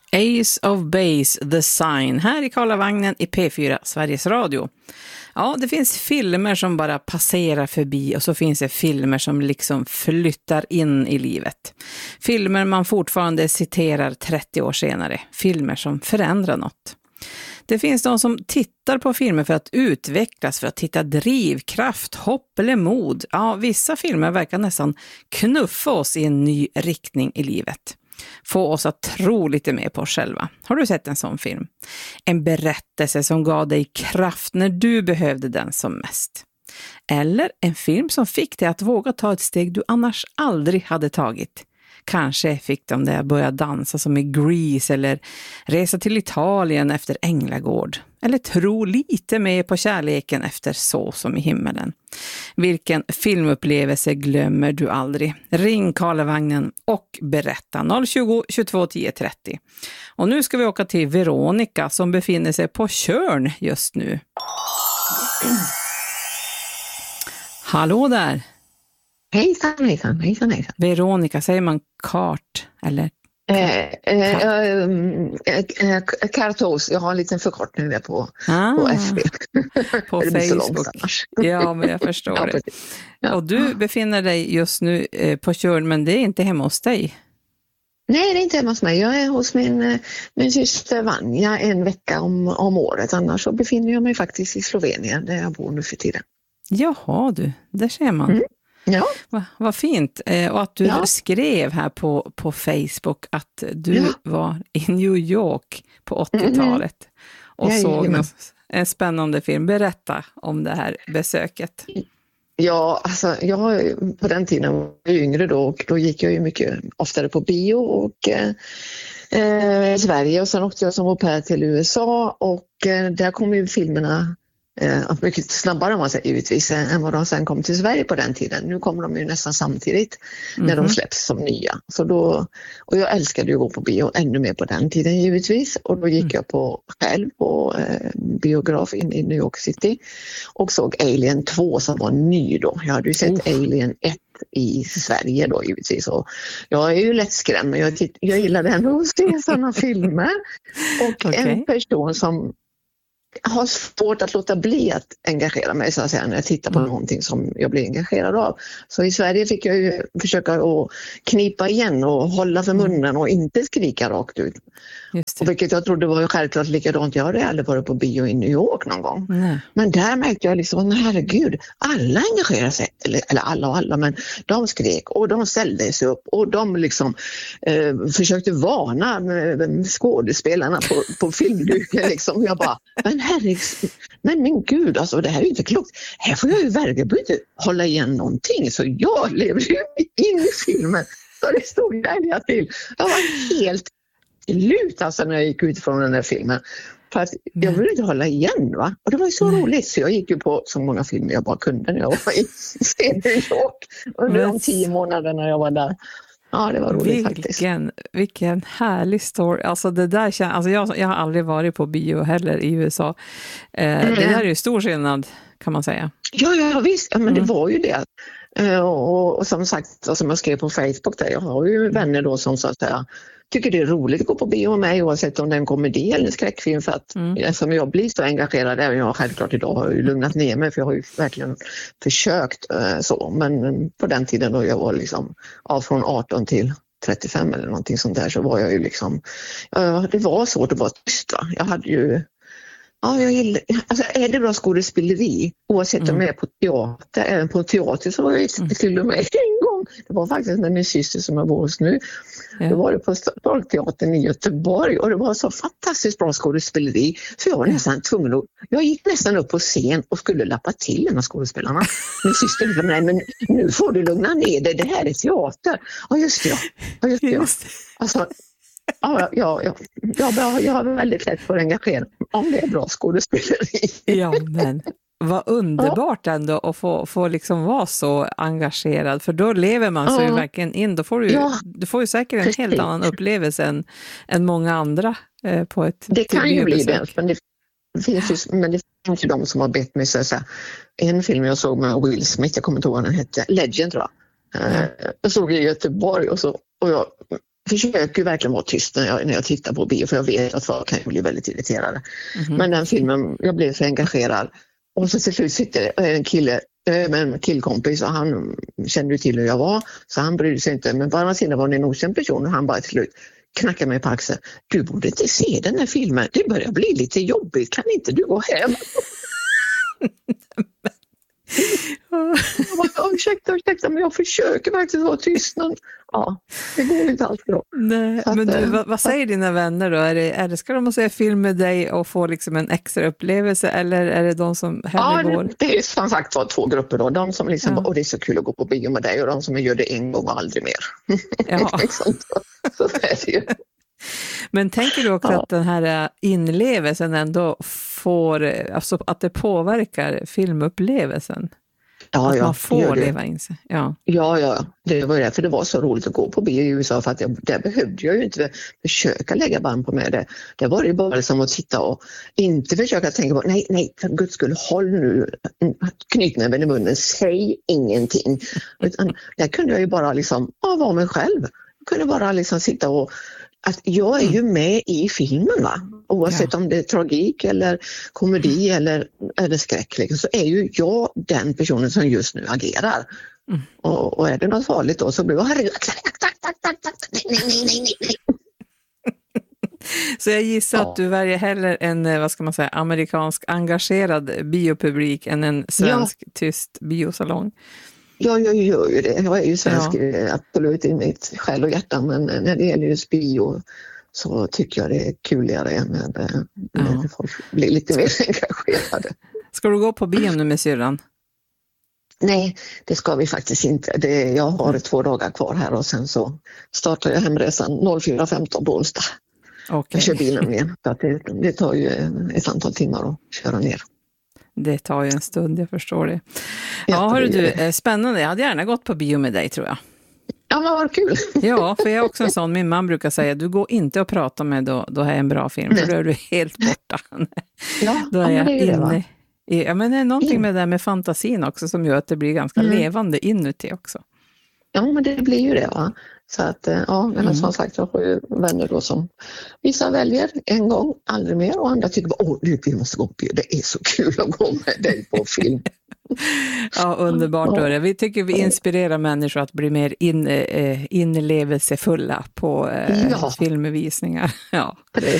Ace of Base, The Sign, här i Karlavagnen i P4, Sveriges Radio. Ja, det finns filmer som bara passerar förbi och så finns det filmer som liksom flyttar in i livet. Filmer man fortfarande citerar 30 år senare. Filmer som förändrar något. Det finns de som tittar på filmer för att utvecklas, för att hitta drivkraft, hopp eller mod. Ja, vissa filmer verkar nästan knuffa oss i en ny riktning i livet. Få oss att tro lite mer på oss själva. Har du sett en sån film? En berättelse som gav dig kraft när du behövde den som mest. Eller en film som fick dig att våga ta ett steg du annars aldrig hade tagit. Kanske fick de dig att börja dansa som i Grease eller resa till Italien efter Änglagård. Eller tro lite mer på kärleken efter Så som i himmelen. Vilken filmupplevelse glömmer du aldrig? Ring Karlavagnen och berätta 020 22 10 30. Och nu ska vi åka till Veronica som befinner sig på Tjörn just nu. Hallå där! Hejsan. Veronica, säger man kart eller? Kartos, jag har en liten förkortning där på FB. På Facebook. Ja, men jag förstår ja, det. Ja. Och du befinner dig just nu på Tjörn, men det är inte hemma hos dig? Nej, det är inte hemma hos mig. Jag är hos min syster Vanja en vecka om året. Annars så befinner jag mig faktiskt i Slovenien där jag bor nu för tiden. Jaha du, där ser man. Mm. Ja. Vad fint. Och att du skrev här på Facebook att du var i New York på 80-talet och såg en spännande film. Berätta om det här besöket. Ja, alltså jag på den tiden var jag yngre då gick jag ju mycket oftare på bio och i Sverige och sen åkte jag som au pair till USA och där kom ju filmerna mycket snabbare man säger givetvis än vad de sen kom till Sverige på den tiden. Nu kommer de ju nästan samtidigt när de släpps som nya. Och jag älskade ju att gå på bio ännu mer på den tiden givetvis. Och då gick jag själv på biograf i New York City och såg Alien 2 som var ny då. Jag hade ju sett Alien 1 i Sverige då givetvis. Och jag är ju lättskrämd men jag gillar ändå att se sådana filmer. Och en person som har svårt att låta bli att engagera mig så att säga, när jag tittar på någonting som jag blir engagerad av. Så i Sverige fick jag ju försöka att knipa igen och hålla för munnen och inte skrika rakt ut. Och vilket jag trodde var ju självklart likadant. Jag hade aldrig varit på bio i New York någon gång. Men där märkte jag liksom, herregud, alla engagerade sig. Eller alla, men de skrek och de ställde sig upp och de liksom försökte varna skådespelarna på filmduken liksom. Jag bara, men min gud, alltså det här är ju inte klokt. Här får jag ju verkligen inte hålla igen någonting. Så jag lever ju in i filmen. Så det stod där till. Jag var helt slut alltså när jag gick ut från den här filmen. För att jag ville inte hålla igen va. Och det var ju så roligt så jag gick ju på så många filmer jag bara kunde när jag var i New York. Under de 10 månaderna jag var där. Ja, det var roligt faktiskt. Vilken härlig story. Alltså det där alltså jag har aldrig varit på bio heller i USA. Det där är ju stor skillnad kan man säga. Ja visst. Ja, men det var ju det. Och som sagt, och som jag skrev på Facebook där, jag har ju vänner då som så att säga tycker det är roligt att gå på bio med mig oavsett om det är en komedi eller en skräckfilm för att eftersom jag blir så engagerad, även jag självklart idag har ju lugnat ner mig för jag har ju verkligen försökt så, men på den tiden då jag var liksom från 18 till 35 eller någonting sånt där så var jag ju liksom, det var svårt att vara tyst va, jag hade ju jag gillar, alltså är det bra skådespeleri oavsett om jag är på teater, även på teater så var jag till och med en gång, det var faktiskt med min syster som jag bor hos nu, då var det på Stolteatern i Göteborg och det var så fantastiskt bra skådespeleri så jag var nästan tvungen att, jag gick nästan upp på scen och skulle lappa till en av skådespelarna. Min syster sa, nej men nu får du lugna ner dig, det här är teater. Ja just det. Alltså jag har väldigt lätt för att engagera om det är bra skådespeleri. Ja, men vad underbart ändå att få liksom vara så engagerad. För då lever man så ju verkligen in. Då får du får ju säkert en helt annan upplevelse än många andra på ett det kan ju bli det, men det finns ju de som har bett mig säga en film jag såg med Will Smith, jag kommer inte ihåg vad den hette, Legend tror jag. Jag såg i Göteborg och jag försöker verkligen vara tyst när jag tittar på bio, för jag vet att folk kan bli väldigt irriterade. Men den filmen, jag blev så engagerad. Och så till slut sitter en kille med en killkompis, och han kände ju till hur jag var, så han brydde sig inte. Men på andra sidan var det en okänd person, och han bara till slut knackade mig på axeln. Du borde inte se den här filmen, det börjar bli lite jobbigt, kan inte du gå hem? Ursäkta, men jag försöker faktiskt vara tyst. Ja, det går inte alls bra. Nej, men du, vad säger dina vänner då? Ska de se film med dig och få liksom en extra upplevelse, eller är det de som hellre går? Det är som sagt två grupper då. De som liksom, det är så kul att gå på bio med dig, och de som gör det en gång och aldrig mer. Ja. Så är det ju. Men tänker du också att den här inlevelsen ändå får, alltså att det påverkar filmupplevelsen? Ja, att man får leva in sig. Ja, det var det, för det var så roligt att gå på bio i USA, för att där behövde jag ju inte försöka lägga band på mig. Det var ju bara som att titta och inte försöka tänka på, nej, för guds skull, håll nu knytnäven i munnen, säg ingenting. Utan där kunde jag ju bara liksom vara mig själv. Jag kunde bara liksom sitta och att jag är ju med i filmen, va? Oavsett om det är tragik eller komedi eller skräck, liksom, så är ju jag den personen som just nu agerar. Och är det något farligt då så blir jag nej. Så jag gissar att du väljer hellre en, amerikansk engagerad biopublik än en svensk tyst biosalong. Jag gör ju det. Jag är ju svensk absolut i mitt själ och hjärta, men när det gäller just bio så tycker jag det är kuligare när folk blir lite mer engagerade. Ska du gå på bio nu med syrran? Nej, det ska vi faktiskt inte. Jag har 2 dagar kvar här, och sen så startar jag hemresan 04.15 på onsdag. Okay. Jag kör bilen igen. Så att det tar ju ett antal timmar att köra ner. Det tar ju en stund, jag förstår det. Ja, hörru du, spännande. Jag hade gärna gått på bio med dig, tror jag. Ja, men vad kul. Ja, för jag är också en sån, min man brukar säga, du går inte att prata med då är en bra film, för då är du helt borta. Då är jag inne. Men det är någonting med det där med fantasin också som gör att det blir ganska levande inuti också. Ja, men det blir ju det, va? Så att, men som sagt, jag får ju vänner då som vissa väljer en gång, aldrig mer, och andra tycker vi måste gå på bio, det är så kul att gå med dig på film. Ja, underbart då. Vi tycker vi inspirerar människor att bli mer inlevelsefulla på filmvisningar. Ja.